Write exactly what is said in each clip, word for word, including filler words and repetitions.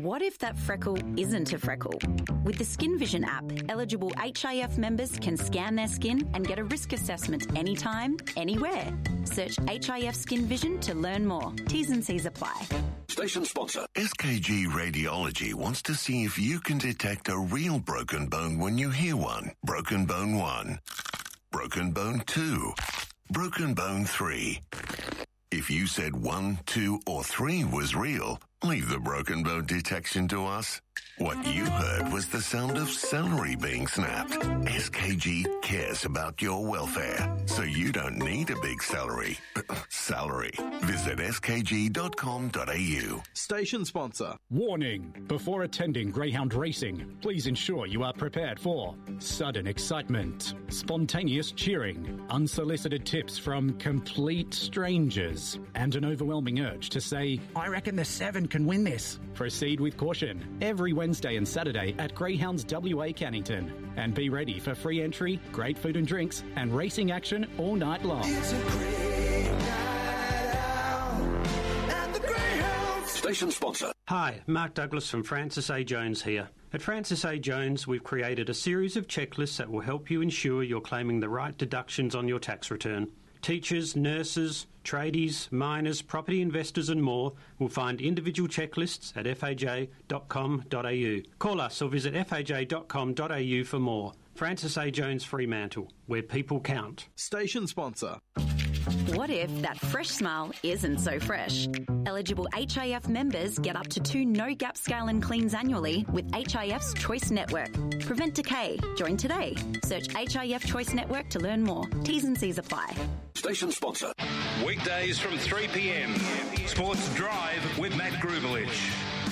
What if that freckle isn't a freckle? With the Skin Vision app, eligible H I F members can scan their skin and get a risk assessment anytime, anywhere. Search H I F Skin Vision to learn more. T's and C's apply. Station sponsor. S K G Radiology wants to see if you can detect a real broken bone when you hear one. Broken bone one. Broken bone two. Broken bone three. If you said one, two, or three was real, leave the broken bone detection to us. What you heard was the sound of celery being snapped. S K G cares about your welfare, so you don't need a big celery. Salary. Visit s k g dot com dot a u. Station sponsor. Warning. Before attending greyhound racing, please ensure you are prepared for sudden excitement, spontaneous cheering, unsolicited tips from complete strangers, and an overwhelming urge to say, I reckon the seven can win this. Proceed with caution. Every Wednesday and Saturday at Greyhounds W A Cannington. And be ready for free entry, great food and drinks, and racing action all night long. It's a great night out at the Greyhounds. Station sponsor. Hi, Mark Douglas from Francis A. Jones here. At Francis A. Jones, we've created a series of checklists that will help you ensure you're claiming the right deductions on your tax return. Teachers, nurses, tradies, miners, property investors and more will find individual checklists at f a j dot com dot a u. Call us or visit f a j dot com dot a u for more. Francis A. Jones Fremantle, where people count. Station sponsor. What if that fresh smile isn't so fresh? Eligible H I F members get up to two no-gap scale and cleans annually with H I F's Choice Network. Prevent decay. Join today. Search H I F Choice Network to learn more. T's and C's apply. Station sponsor. Weekdays from three p m. Sports Drive with Matt Grubelich.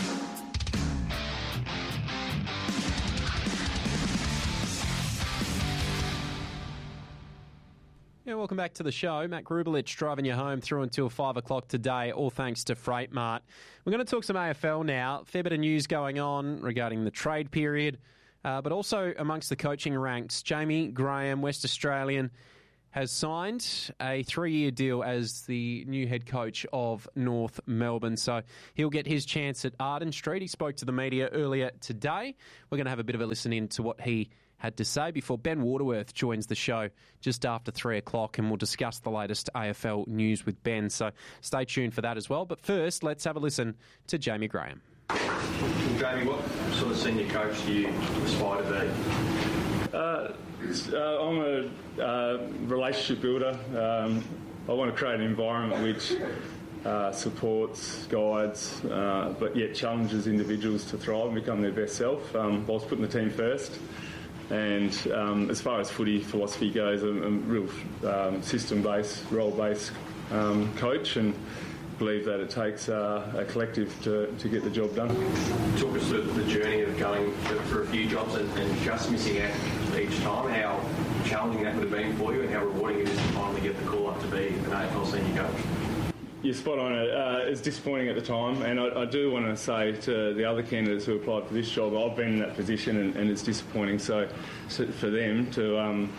Yeah, welcome back to the show. Matt Grubelich driving you home through until five o'clock today, all thanks to Freight Mart. We're going to talk some A F L now. Fair bit of news going on regarding the trade period, uh, but also amongst the coaching ranks. Jamie Graham, West Australian, has signed a three-year deal as the new head coach of North Melbourne. So he'll get his chance at Arden Street. He spoke to the media earlier today. We're going to have a bit of a listen in to what he had to say before Ben Waterworth joins the show just after three o'clock, and we'll discuss the latest A F L news with Ben. So stay tuned for that as well. But first, let's have a listen to Jamie Graham. Jamie, what sort of senior coach do you aspire to be? Uh, uh, I'm a uh, relationship builder. Um, I want to create an environment which uh, supports, guides, uh, but yet challenges individuals to thrive and become their best self, um, whilst putting the team first. And um, as far as footy philosophy goes, I'm a real um, system-based, role-based um, coach, and believe that it takes uh, a collective to, to get the job done. Talk us through the journey of going for, for a few jobs and, and just missing out each time, how challenging that would have been for you and how rewarding it is to finally get the call up to be an A F L senior coach. You're spot on. Uh, it's disappointing at the time, and I, I do want to say to the other candidates who applied for this job, I've been in that position, and, and it's disappointing. So, so for them to, um,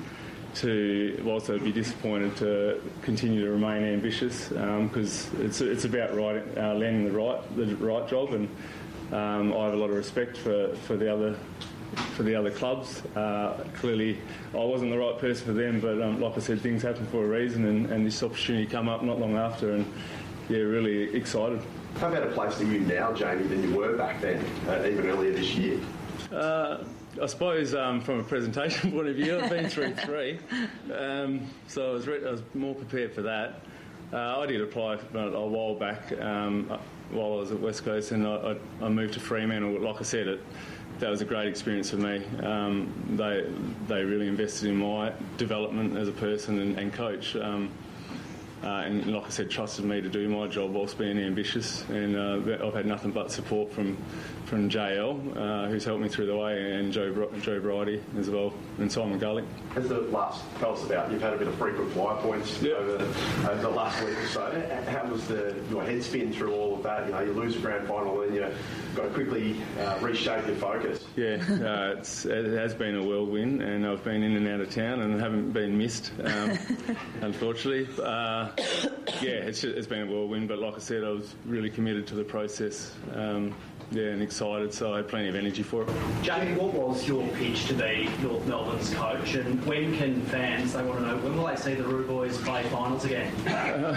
to whilst I'd be disappointed, to continue to remain ambitious, because um, it's it's about right, uh, landing the right the right job, and um, I have a lot of respect for, for the other. for the other clubs. Uh, clearly I wasn't the right person for them, but um, like I said, things happen for a reason, and, and this opportunity come up not long after, and yeah, really excited. How about a place are you now, Jamie, than you were back then, uh, even earlier this year? Uh, I suppose um, from a presentation point of view, I've been through three, um, so I was, re- I was more prepared for that. Uh, I did apply a while back um, while I was at West Coast, and I, I, I moved to Fremantle. Like I said, it that was a great experience for me. Um, they they really invested in my development as a person and, and coach, um, uh, and like I said, trusted me to do my job whilst being ambitious. And uh, I've had nothing but support from from J L, uh, who's helped me through the way, and Joe Joe Bridie as well, and Simon Gully. As the last tell us about, you've had a bit of frequent flyer points yep. over, over the last week or so. How was the your head spin through all with that? You know, you lose a grand final and you've got to quickly uh, reshape your focus. Yeah, uh, it's, it has been a whirlwind, and I've been in and out of town and haven't been missed, um, unfortunately. Uh, yeah, it's, it's been a whirlwind, but like I said, I was really committed to the process. Um, Yeah, and excited, so I had plenty of energy for it. Jamie, what was your pitch to be North Melbourne's coach, and when can fans, they want to know, when will they see the Roo Boys play finals again? Uh,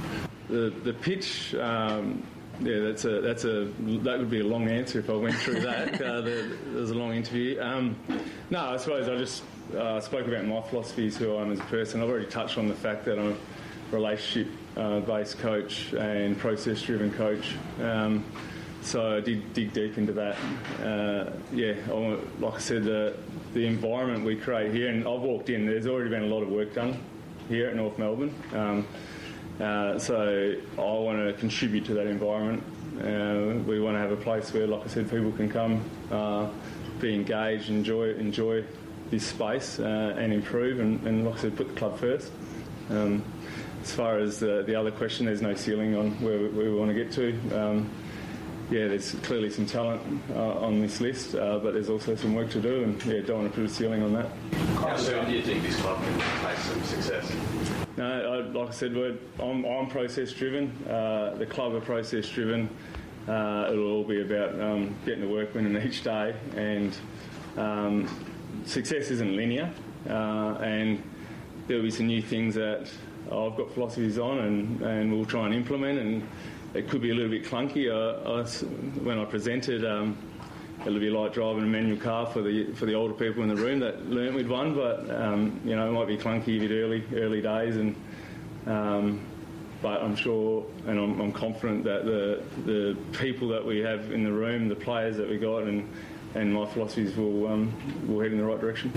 the the pitch, um, yeah, that's a that's a that would be a long answer if I went through that. uh, the, there was a long interview. Um, no, I suppose I just uh, spoke about my philosophies, who I am as a person. I've already touched on the fact that I'm a relationship-based uh, coach and process-driven coach. Um, So I did dig deep into that. Uh, yeah, I want, like I said, the, the environment we create here, and I've walked in, there's already been a lot of work done here at North Melbourne. Um, uh, so I want to contribute to that environment. Uh, we want to have a place where, like I said, people can come, uh, be engaged, enjoy enjoy this space uh, and improve, and, and like I said, put the club first. Um, as far as the, the other question, there's no ceiling on where we, where we want to get to. Um, Yeah, there's clearly some talent uh, on this list, uh, but there's also some work to do, and yeah, don't want to put a ceiling on that. How soon do you think this club can make some success? No, I, like I said, we're, I'm, I'm process-driven. Uh, the club are process-driven. Uh, it'll all be about um, getting the work in each day, and um, success isn't linear, uh, and there'll be some new things that I've got philosophies on, and, and we'll try and implement, and it could be a little bit clunky. I, I, when I presented, um, it'll be like driving a manual car for the for the older people in the room that learnt with one. But um, you know, it might be clunky a bit early, early days, and um, but I'm sure and I'm, I'm confident that the the people that we have in the room, the players that we got, and and my philosophies will um, will head in the right direction.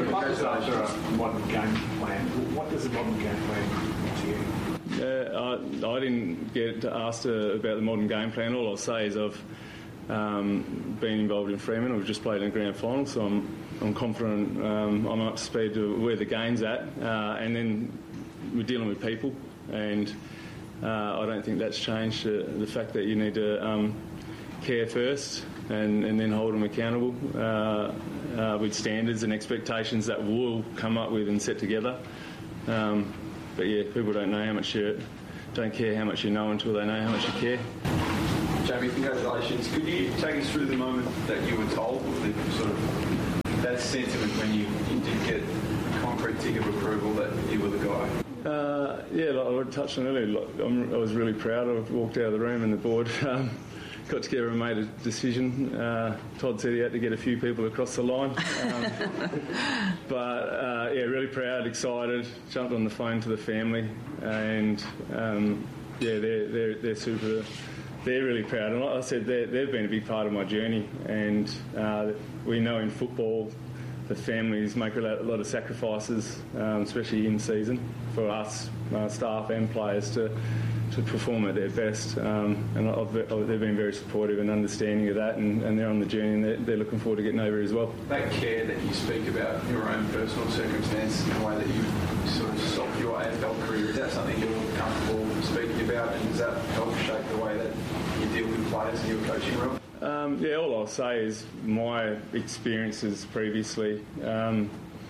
Modern game plan. What does a modern game plan mean to you? Uh, I, I didn't get asked uh, about the modern game plan. All I'll say is I've um, been involved in Fremantle. We've just played in a grand final, so I'm, I'm confident um, I'm up to speed to where the game's at. Uh, and then we're dealing with people, and uh, I don't think that's changed. Uh, the fact that you need to um, care first and, and then hold them accountable uh, uh, with standards and expectations that we'll come up with and set together. Um, But yeah, people don't know how much you don't care how much you know until they know how much you care. Jamie, congratulations. Could you take us through the moment that you were told, the sort of that sentiment when you, you did get concrete tick of approval that you were the guy? Uh, yeah, like I touched on earlier, like I'm, I was really proud. I walked out of the room and the board um, got together and made a decision. Uh, Todd said he had to get a few people across the line. Um, but, uh, yeah, really proud, excited, jumped on the phone to the family, and, um, yeah, they're, they're, they're super... They're really proud. And like I said, they've been a big part of my journey, and uh, we know in football the families make a lot, a lot of sacrifices, um, especially in season, for us, uh, staff and players to to perform at their best. Um, and I've, they've been very supportive and understanding of that, and, and they're on the journey, and they're, they're looking forward to getting over as well. That care that you speak about, your own personal circumstance, and the way that you sort of stopped your A F L career, is that something you're comfortable speaking about, and does that help shape the way that you deal with players in your coaching role? Um, yeah, all I'll say is my experiences previously um,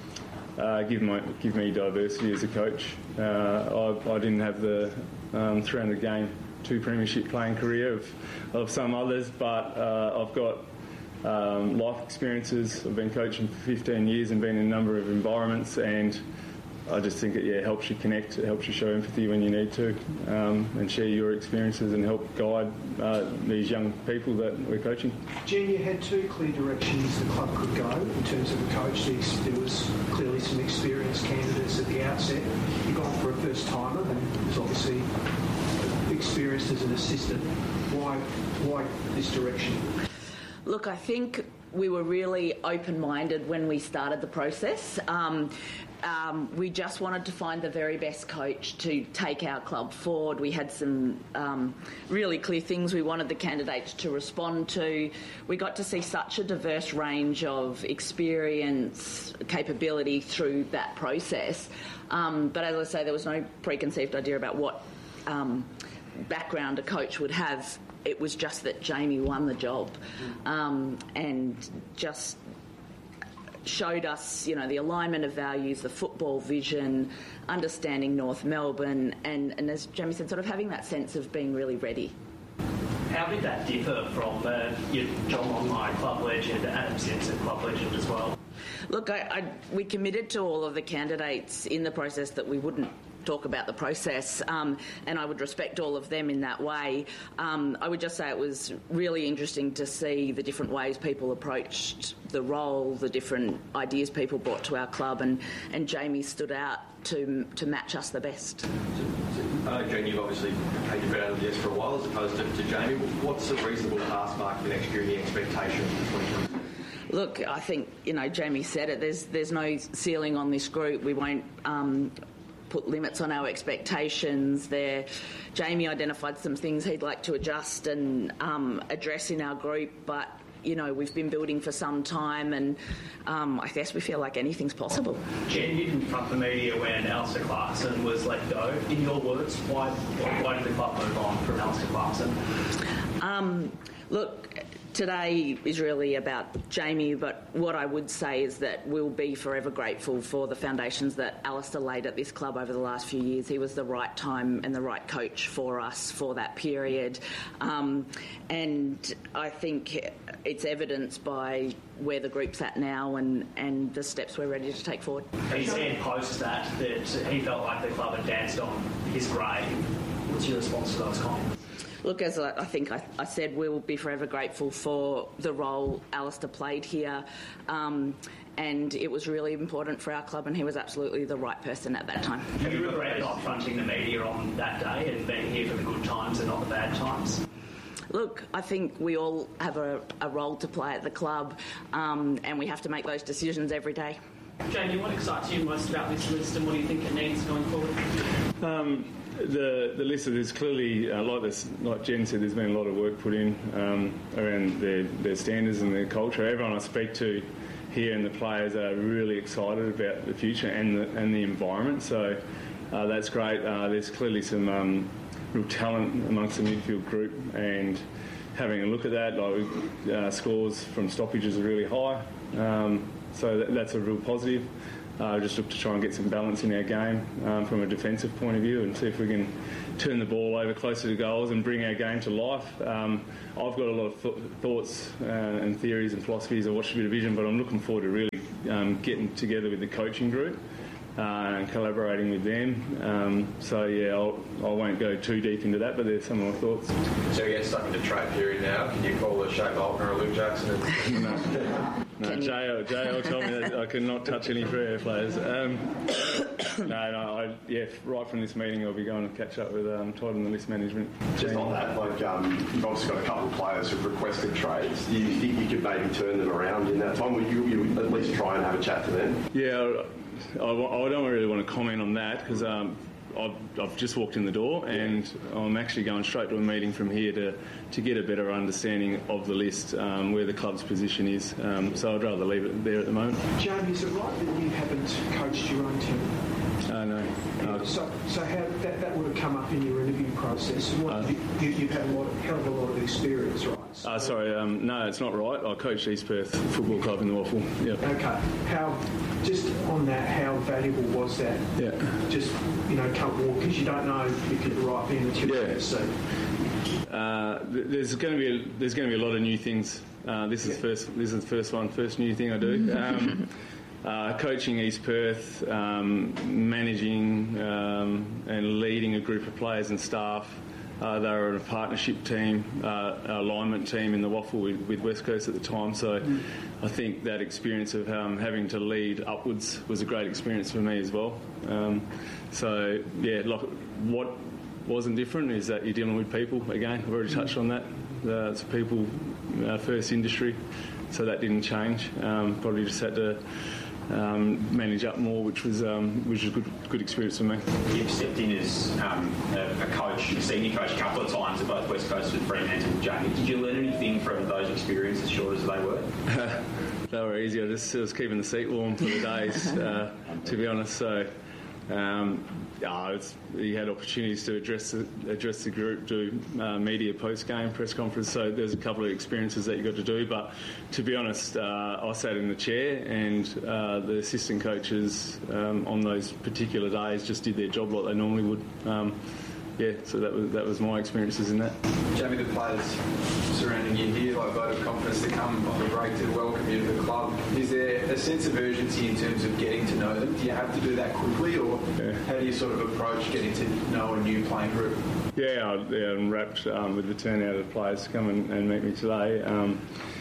uh, give, my, give me diversity as a coach. Uh, I, I didn't have the um, three hundred game, two premiership playing career of, of some others, but uh, I've got um, life experiences. I've been coaching for fifteen years and been in a number of environments, and I just think it yeah, helps you connect, it helps you show empathy when you need to, um, and share your experiences and help guide uh, these young people that we're coaching. Gene, you had two clear directions the club could go in terms of a coach. There was clearly some experienced candidates at the outset. You've gone for a first-timer, and was obviously experienced as an assistant. Why, why this direction? Look, I think we were really open-minded when we started the process. Um, Um, we just wanted to find the very best coach to take our club forward. We had some um, really clear things we wanted the candidates to respond to. We got to see such a diverse range of experience, capability through that process. Um, but as I say, there was no preconceived idea about what um, background a coach would have it was just that Jamie won the job, um, and just showed us, you know, the alignment of values, the football vision, understanding North Melbourne, and, and as Jamie said, sort of having that sense of being really ready. How did that differ from uh, your John Longmire club legend, Adam Simpson club legend as well? Look, I, I, we committed to all of the candidates in the process that we wouldn't talk about the process, um, and I would respect all of them in that way. Um, I would just say it was really interesting to see the different ways people approached the role, the different ideas people brought to our club, and, and Jamie stood out to to match us the best. Uh, Jane, you've obviously had your foot out of the desk for a while as opposed to, to Jamie. What's a reasonable task mark for next year and the expectation for twenty twenty? Look, I think, you know, Jamie said it, there's, there's no ceiling on this group. We won't um, put limits on our expectations there. Jamie identified some things he'd like to adjust and um, address in our group, but you know, we've been building for some time, and um, I guess we feel like anything's possible. Jen, you confront the media when Alistair Clarkson was let go. In your words, why why did the club move on from Alistair Clarkson? Um, look, today is really about Jamie, but what I would say is that we'll be forever grateful for the foundations that Alistair laid at this club over the last few years. He was the right time and the right coach for us for that period. Um, and I think it's evidenced by where the group's at now and, and the steps we're ready to take forward. He said post that that he felt like the club had danced on his grave. What's your response to those comments? Look, as I, I think I, I said, we will be forever grateful for the role Alistair played here, um, and it was really important for our club, and he was absolutely the right person at that time. Have you regretted not fronting the media on that day and being here for the good times and not the bad times? Look, I think we all have a, a role to play at the club, um, and we have to make those decisions every day. Jamie, what excites you most about this list, and what do you think it needs going forward? Um, The the list is clearly, uh, like this, like Jen said, there's been a lot of work put in um, around their, their standards and their culture. Everyone I speak to here and the players are really excited about the future and the, and the environment, so uh, that's great. Uh, there's clearly some um, real talent amongst the midfield group, and having a look at that, like uh, scores from stoppages are really high, um, so that, that's a real positive. Uh, just look to try and get some balance in our game um, from a defensive point of view and see if we can turn the ball over closer to goals and bring our game to life. Um, I've got a lot of th- thoughts uh, and theories and philosophies. I watched a bit of vision, but I'm looking forward to really um, getting together with the coaching group uh, and collaborating with them. Um, so, yeah, I'll, I won't go too deep into that, but there's some of my thoughts. So you get stuck in the trade period now. Can you call a Shane Bolton or a Luke Jackson? And... no, no J L told me that I cannot touch any Freo players. Um, no, no, I, yeah, right from this meeting I'll be going to catch up with um, Todd and the list management. Just on that, like, um, you've obviously got a couple of players who've requested trades. Do you think you could maybe turn them around in that time? Would you, you at least try and have a chat to them? Yeah, I, I don't really want to comment on that because um, I've, I've just walked in the door and I'm actually going straight to a meeting from here to, to get a better understanding of the list, um, where the club's position is. Um, so I'd rather leave it there at the moment. Jamie, is it right that you haven't coached your own team? Uh, no. Uh, so, so how that, that would have come up in your interview process. What, uh, you, you've had a lot, of, hell of a lot of experience, right? So, uh, sorry, um, no, it's not right. I coached East Perth Football Club in the Waffle. Yep. Okay. How, just on that, how valuable was that? Yeah. Just, you know, come walk because you don't know if you're the right thing that you're going to see. Uh, there's going to be a, there's going to be a lot of new things. Uh, this is yeah. first. This is the first one, first new thing I do. Um, Uh, coaching East Perth, um, managing um, and leading a group of players and staff. Uh, they were a partnership team, uh, alignment team in the Waffle with, with West Coast at the time. So mm. I think that experience of um, having to lead upwards was a great experience for me as well. Um, so, yeah, like, what wasn't different is that you're dealing with people. Again, I've already touched on that. Uh, it's a people uh, first industry, so that didn't change. Um, probably just had to Um, manage up more, which was um, which was a good good experience for me. You've stepped in as um, a, a coach, a senior coach, a couple of times at both West Coast with Fremantle and Jamie. Did you learn anything from those experiences, short as they were? They were easy. I just I was keeping the seat warm for the days, uh, to be honest. So Um, uh, it's, he had opportunities to address the, address the group, do uh, media post-game press conference, so there's a couple of experiences that you got to do, but to be honest, uh, I sat in the chair and uh, the assistant coaches um, on those particular days just did their job like they normally would. Um, yeah, so that was that was my experiences in that. Jamie, the players surrounding you here, like vote of confidence to come off a break to welcome you to the club. Is there a sense of urgency in terms of getting to know them? Do you have to do that quickly, or yeah. how do you sort of approach getting to know a new playing group? Yeah, I, yeah I'm wrapped um, with the turnout of the players to come and, and meet me today. Um,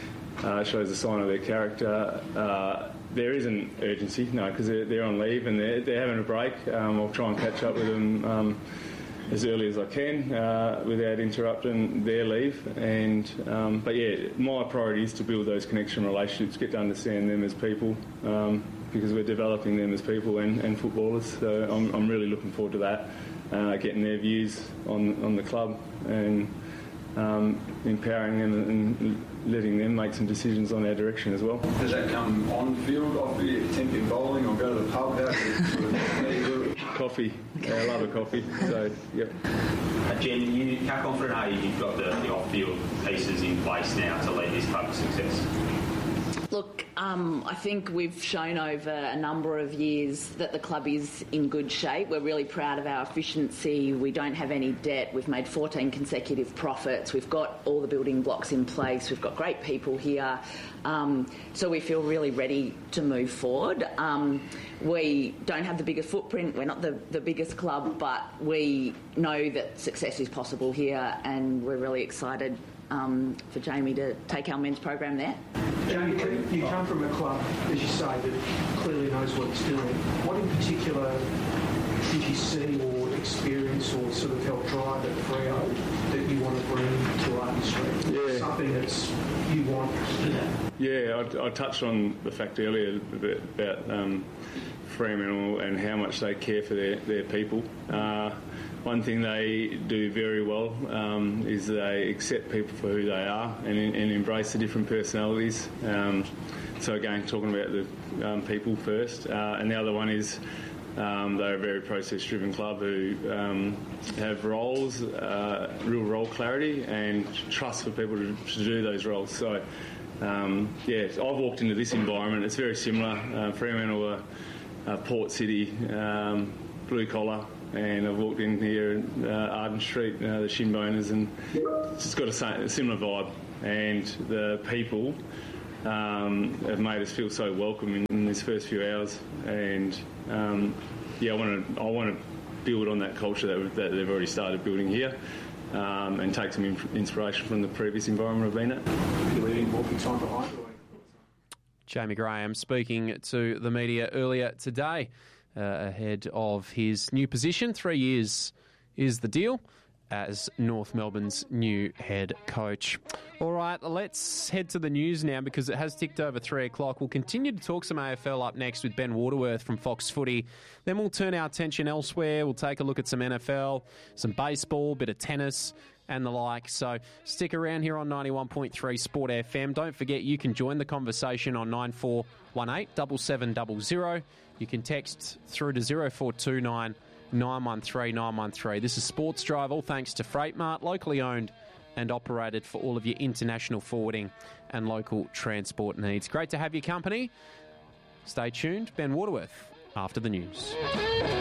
uh, shows a sign of their character. Uh, There isn't urgency, no, because they're, they're on leave and they're, they're having a break. Um, I'll try and catch up with them um, as early as I can uh, without interrupting their leave. And um, but yeah, my priority is to build those connection relationships, get to understand them as people, um, because we're developing them as people and, and footballers. So I'm, I'm really looking forward to that, uh, getting their views on, on the club and um, empowering them and letting them make some decisions on our direction as well. Does that come on field, off the attempting bowling, or go to the pub? How do you do it? Coffee. Yeah, I love a coffee. So, yep. Uh, Jen, you, how confident are you you've got the, the off-field pieces in place now to lead this club to success? Look, um, I think we've shown over a number of years that the club is in good shape. We're really proud of our efficiency. We don't have any debt. We've made fourteen consecutive profits. We've got all the building blocks in place. We've got great people here. Um, so we feel really ready to move forward. Um, we don't have the biggest footprint. We're not the, the biggest club, but we know that success is possible here, and we're really excited Um, for Jamie to take our men's program there. Jamie, you come from a club, as you say, that clearly knows what it's doing. What in particular did you see or experience or sort of help drive at Freo that you want to bring to Arden Street? Yeah. Something that's you want. Yeah, I, I touched on the fact earlier about, about um, Fremantle and how much they care for their, their people. Uh, One thing they do very well um, is they accept people for who they are and, and embrace the different personalities. Um, so again, talking about the um, people first. Uh, and the other one is um, they're a very process-driven club who um, have roles, uh, real role clarity and trust for people to, to do those roles. So, um, yeah, I've walked into this environment. It's very similar. Uh, Fremantle are uh, Port City, um, blue collar. And I've walked in here at uh, Arden Street, uh, the Shinboners, and it's just got a, a similar vibe. And the people um, have made us feel so welcome in, in these first few hours. And um, yeah, I want to I want to build on that culture that, that they've already started building here, um, and take some inspiration from the previous environment I've been at. You're leaving walking time behind. Jamie Graham speaking to the media earlier today. Uh, ahead of his new position. Three years is the deal as North Melbourne's new head coach. All right, let's head to the news now because it has ticked over three o'clock. We'll continue to talk some A F L up next with Ben Waterworth from Fox Footy. Then we'll turn our attention elsewhere. We'll take a look at some N F L, some baseball, bit of tennis and the like. So stick around here on ninety-one point three Sport F M. Don't forget you can join the conversation on nine four one eight, seven seven zero zero. You can text through to zero four two nine, nine one three, nine one three. This is Sports Drive, all thanks to Freight Mart, locally owned and operated for all of your international forwarding and local transport needs. Great to have your company. Stay tuned. Ben Waterworth after the news.